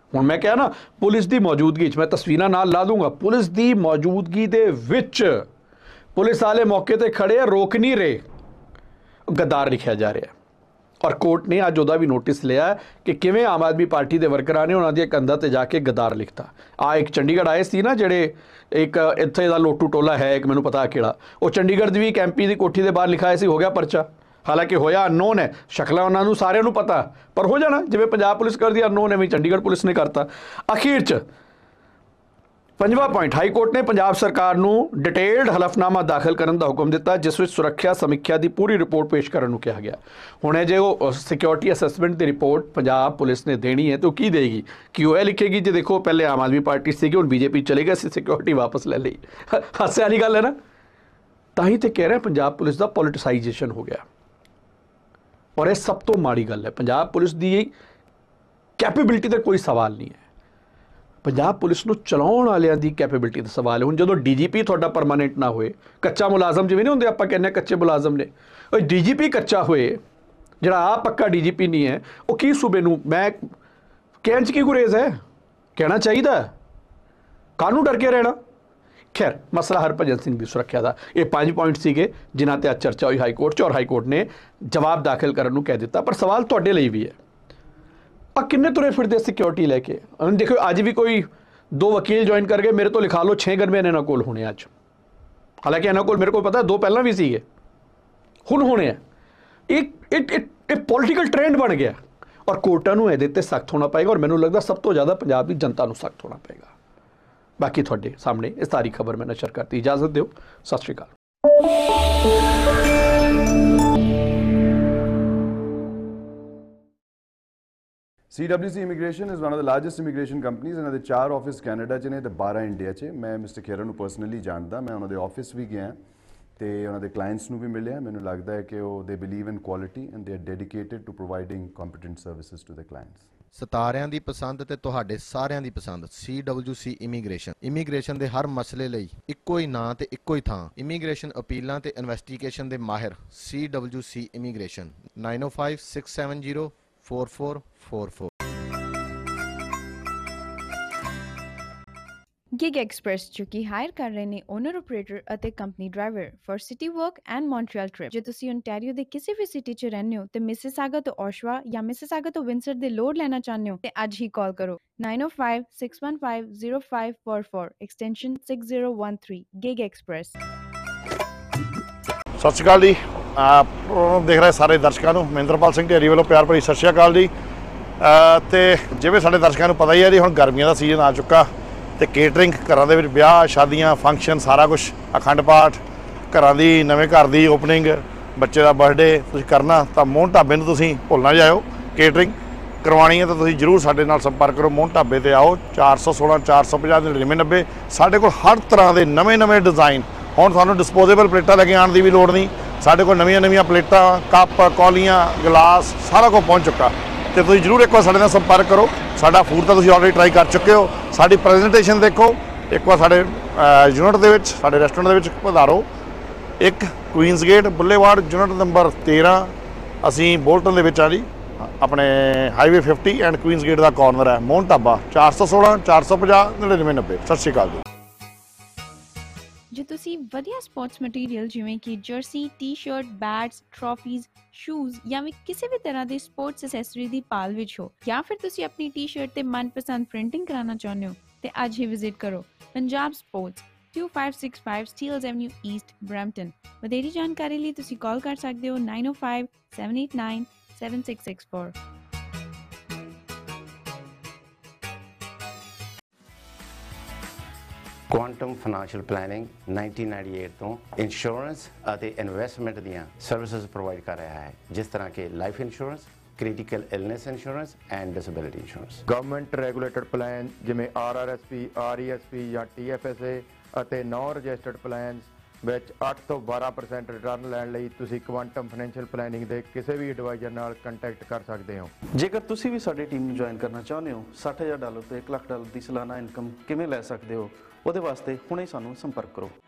ਹੁਣ मैं कहा ना पुलिस की मौजूदगी मैं तस्वीरां नाल ला दूंगा, पुलिस की मौजूदगी दे विच पुलिस वाले मौके पर खड़े रोक नहीं रहे, गद्दार लिखा जा रहा है। और कोर्ट ने अज भी नोटिस लिया कि किवें आम आदमी पार्टी के वर्करां ने उन्होंने कंधा ते जाके गद्दार लिखता। एक चंडीगढ़ आए सी ना जिहड़े एक इत्थे दा लोटू टोला है, एक मैनूं पता किहड़ा, वो चंडीगढ़ दी भी एक MP की कोठी के बाहर लिखाया सी, हो गया परचा। हालांकि होया अननोन है, शक्लां उन्होंने सारिਆਂ ਨੂੰ पता, पर हो जाना जिवें पंजाब पुलिस करती अननोन है, चंडीगढ़ पुलिस ने करता। अखीर च पंजवां पॉइंट, हाई कोर्ट ने पंजाब सरकार नूं डिटेल्ड हलफनामा दाखिल करने का हुक्म दिता, जिस विच सुरक्षा समीक्षा की पूरी रिपोर्ट पेश करने को कहा गया। हुणे जे वो सिक्योरिटी असैसमेंट की रिपोर्ट पंजाब पुलिस ने देनी है तो की देगी? कि वो लिखेगी जी देखो पहले आम आदमी पार्टी सी, हुण BJP चले गए, सिक्योरिटी वापस ले ली। हासे वाली गल है ना। तां ही तो कह रहे पंजाब पुलिस का पॉलिटिसाइजेशन हो गया, और यह सब तो माड़ी गल है। पंजाब पुलिस की कैपेबिलिटी का कोई सवाल नहीं है, पंजाब पुलिस को चलाउण वालियां दी कैपेबिलिटी का सवाल है। हुण जदों DGP तुहाडा परमानेंट ना होए, कच्चा मुलाजम जिवें नहीं हुंदे आपां कहने कच्चे मुलाजम ने, और DGP कच्चा होए, जिहड़ा आप पक्का DGP नहीं है, वो की सूबे नूं मैं कहण च की गुरेज है? कहना चाहिए, कानून डर के रहना। खैर मसला हरभजन सिंह की सुरक्षा का, ये 5 पॉइंट सीगे जिन्हां ते चर्चा हुई हाई कोर्ट च, और हाई कोर्ट ने जवाब दाखिल करने को कह दिता। पर सवाल तुहाडे लई भी है, आ किन्ने तुरे फिरदे सिक्योरिटी लैके? देखो अज भी कोई 2 वकील ज्वाइन कर गए, मेरे तो लिखा लो 6 गनमैन इन्हां कोल होने अज। हालांकि इन्हां कोल मेरे को पता 2 पहलां भी सीगे, हुण होने हैं। एक पॉलिटिकल ट्रेंड बन गया, और कोर्टां नूं इहदे ते सख्त होना पएगा, और मैनूं लगदा सब तो ज़्यादा पंजाब की जनता नूं सख्त होना पएगा। बाकी तुहाडे सामने इस सारी खबर मैं नशर करती, इजाजत दिओ, सत श्री अकाल। CWC Immigration is one of the largest immigration companies, ਇਹਨਾਂ ਦੇ 4 ਆਫਿਸ ਕੈਨੇਡਾ 'ਚ ਨੇ ਤੇ 12 ਇੰਡੀਆ 'ਚ। ਮੈਂ ਮਿਸਟਰ ਖੇਰਾ ਨੂੰ ਪਰਸਨਲੀ ਜਾਣਦਾ, ਮੈਂ ਉਹਨਾਂ ਦੇ ਆਫਿਸ ਵੀ ਗਿਆ ਤੇ ਉਹਨਾਂ ਦੇ ਕਲਾਇੰਟਸ ਨੂੰ ਵੀ ਮਿਲਿਆ। ਮੈਨੂੰ ਲੱਗਦਾ ਹੈ ਕਿ ਉਹ ਦੇ believe in quality and they are dedicated to providing competent services to the clients. ਸਿਤਾਰਿਆਂ ਦੀ ਪਸੰਦ ਤੇ ਤੁਹਾਡੇ ਸਾਰਿਆਂ ਦੀ ਪਸੰਦ CWC ਇਮੀਗ੍ਰੇਸ਼ਨ ਦੇ ਹਰ ਮਸਲੇ ਲਈ ਇੱਕੋ ਹੀ ਨਾਂ ਤੇ ਇੱਕੋ ਹੀ ਥਾਂ। ਇਮੀਗ੍ਰੇਸ਼ਨ ਅਪੀਲਾਂ ਤੇ ਇਨਵੈਸਟੀਗੇਸ਼ਨ ਦੇ ਮਾਹਿਰ CWC ਇਮੀਗ੍ਰੇਸ਼ਨ 9056704444। गिग एक्सप्रेस जो कि हायर कर रहे ने ओनर ऑपरेटर ਅਤੇ company driver for city work and Montreal trip. ਜੇ ਤੁਸੀਂ ਓਨਟਾਰੀਓ ਦੇ ਕਿਸੇ ਵੀ ਸਿਟੀ 'ਚ ਰਹਿੰਦੇ ਹੋ ਤੇ ਮਿਸਿਸਾਗਾ ਤੋਂ ਓਸ਼ਵਾ ਜਾਂ ਮਿਸਿਸਾਗਾ ਤੋਂ ਵਿੰਸਰ ਦੇ ਲੋਡ ਲੈਣਾ ਚਾਹੁੰਦੇ ਹੋ ਤੇ ਅੱਜ ਹੀ ਕਾਲ ਕਰੋ 9056150544 ਐਕਸਟੈਂਸ਼ਨ 6013 ਗਿਗ ਐਕਸਪ੍ਰੈਸ। ਸਤਿ ਸ਼੍ਰੀ ਅਕਾਲ ਜੀ, ਦੇਖ ਰਹੇ ਸਾਰੇ ਦਰਸ਼ਕਾਂ ਨੂੰ ਮਹਿੰਦਰਪਾਲ ਸਿੰਘ ਢੇਰੀ ਵੱਲੋਂ ਪਿਆਰ ਭਰੀ ਸਤਿ ਸ਼੍ਰੀ ਅਕਾਲ ਜੀ। ਤੇ ਜਿਵੇਂ ਸਾਡੇ ਦਰਸ਼ਕਾਂ ਨੂੰ ਪਤਾ ਹੀ ਹੈ ਜੀ, ਹੁਣ ਗਰਮੀਆਂ ਦਾ ਸੀਜ਼ਨ ਆ ਚੁੱਕਾ ਤੇ ਕੇਟਰਿੰਗ ਘਰਾਂ ਦੇ ਵਿੱਚ ਵਿਆਹ ਸ਼ਾਦੀਆਂ ਫੰਕਸ਼ਨ ਸਾਰਾ ਕੁਝ, ਅਖੰਡ ਪਾਠ, ਘਰਾਂ ਦੀ ਨਵੇਂ ਘਰ ਦੀ ਓਪਨਿੰਗ, ਬੱਚੇ ਦਾ ਬਰਥਡੇ ਤੁਸੀਂ ਕਰਨਾ ਤਾਂ ਮੋਹਨ ਢਾਬੇ ਨੂੰ ਤੁਸੀਂ ਭੁੱਲ ਨਾ ਜਾਇਓ। ਕੇਟਰਿੰਗ ਕਰਵਾਉਣੀ ਹੈ ਤਾਂ ਤੁਸੀਂ ਜ਼ਰੂਰ ਸਾਡੇ ਨਾਲ ਸੰਪਰਕ ਕਰੋ। ਮੋਹਨ ਢਾਬੇ ਤੇ ਆਓ, 416 450 9990। ਸਾਡੇ ਕੋਲ ਹਰ ਤਰ੍ਹਾਂ ਦੇ ਨਵੇਂ ਡਿਜ਼ਾਈਨ। ਹੁਣ ਤੁਹਾਨੂੰ ਡਿਸਪੋਜ਼ੇਬਲ ਪਲੇਟਾਂ ਲੈ ਕੇ ਆਉਣ ਦੀ ਵੀ ਲੋੜ ਨਹੀਂ, ਸਾਡੇ ਕੋਲ ਨਵੀਆਂ ਪਲੇਟਾਂ, ਕੱਪ, ਕੌਲੀਆਂ, ਗਲਾਸ ਸਾਰਾ ਕੁਝ ਪਹੁੰਚ ਚੁੱਕਾ। ਤੇ ਤੁਸੀਂ ਜ਼ਰੂਰ ਇੱਕ ਵਾਰ ਸਾਡੇ ਨਾਲ ਸੰਪਰਕ ਕਰੋ। ਸਾਡਾ ਫੂਡ ਤਾਂ ਤੁਸੀਂ ਆਲਰੇਡੀ ਟਰਾਈ ਕਰ ਚੁੱਕੇ ਹੋ, ਸਾਡੀ ਪ੍ਰੈਜੈਂਟੇਸ਼ਨ ਦੇਖੋ ਇੱਕ ਵਾਰ। ਸਾਡੇ ਯੂਨਿਟ ਦੇ ਵਿੱਚ, ਸਾਡੇ ਰੈਸਟੋਰੈਂਟ ਦੇ ਵਿੱਚ ਪਧਾਰੋ। ਇੱਕ ਕੁਈਨਸ ਗੇਟ ਬੁੱਲੇਵਾਰਡ ਯੂਨਿਟ ਨੰਬਰ 13, ਅਸੀਂ ਬੋਲਟਨ ਦੇ ਵਿੱਚ ਆ ਜੀ, ਆਪਣੇ highway 50 and Queen's gate the corner ਹੈ। ਮੋਹਨ ਢਾਬਾ 416 450 9990। ਸਤਿ ਸ਼੍ਰੀ ਅਕਾਲ ਜੀ। ਜੇ ਤੁਸੀਂ ਵਧੀਆ ਸਪੋਰਟਸ ਮਟੀਰੀਅਲ ਜਿਵੇਂ ਕਿ ਜਰਸੀ, ਟੀ-ਸ਼ਰਟ, ਬੈਟਸ, ਟਰੋਫੀਜ਼, ਸ਼ੂਜ਼ ਜਾਂ ਵੀ ਕਿਸੇ ਵੀ ਤਰ੍ਹਾਂ ਦੀ ਸਪੋਰਟਸ ਐਸੈਸਰੀ ਦੀ ਭਾਲ ਵਿੱਚ ਹੋ, ਜਾਂ ਫਿਰ ਤੁਸੀਂ ਆਪਣੀ ਟੀ-ਸ਼ਰਟ ਤੇ ਮਨਪਸੰਦ ਪ੍ਰਿੰਟਿੰਗ ਕਰਾਉਣਾ ਚਾਹੁੰਦੇ ਹੋ ਤੇ ਅੱਜ ਹੀ ਵਿਜ਼ਿਟ ਕਰੋ Punjab sports 2565 ਸਟੀਲਜ਼ avenue East, Brampton. ਵਧੇਰੀ ਜਾਣਕਾਰੀ ਲਈ ਤੁਸੀਂ ਕਾਲ ਕਰ ਸਕਦੇ ਹੋ 905 789 7664। ਕੁਆਂਟਮ ਫਾਈਨੈਂਸ਼ੀਅਲ ਪਲੈਨਿੰਗ 1998 ਤੋਂ ਇੰਸ਼ੋਰੈਂਸ ਅਤੇ ਇਨਵੈਸਟਮੈਂਟ ਦੀਆਂ ਸਰਵਿਸਿਜ਼ ਪ੍ਰੋਵਾਈਡ ਕਰ ਰਿਹਾ ਹੈ, ਜਿਸ ਤਰ੍ਹਾਂ ਕਿ life insurance, critical illness insurance and disability insurance. Government regulated plan ਜਿਵੇਂ RRSP, RESP ਜਾਂ TFSA ਅਤੇ ਨੌਨ ਰਜਿਸਟਰਡ ਪਲਾਨਸ ਵਿੱਚ 8 ਤੋਂ 12% ਰਿਟਰਨ ਲੈਣ ਲਈ ਤੁਸੀਂ ਕੁਆਂਟਮ ਫਾਈਨੈਂਸ਼ੀਅਲ ਪਲੈਨਿੰਗ ਦੇ ਕਿਸੇ ਵੀ ਐਡਵਾਈਜ਼ਰ ਨਾਲ ਕੰਟੈਕਟ ਕਰ ਸਕਦੇ ਹੋ। ਜੇਕਰ ਤੁਸੀਂ ਵੀ ਸਾਡੀ ਟੀਮ ਨੂੰ ਜੁਆਇਨ ਕਰਨਾ ਚਾਹੁੰਦੇ ਹੋ, $60,000 ਤੋਂ $1 ਲੱਖ ਦੀ ਸਾਲਾਨਾ ਇਨਕਮ ਕਿਵੇਂ ਲੈ ਸਕਦੇ ਹੋ, ਉਹਦੇ ਵਾਸਤੇ ਹੁਣੇ ਸਾਨੂੰ ਸੰਪਰਕ ਕਰੋ।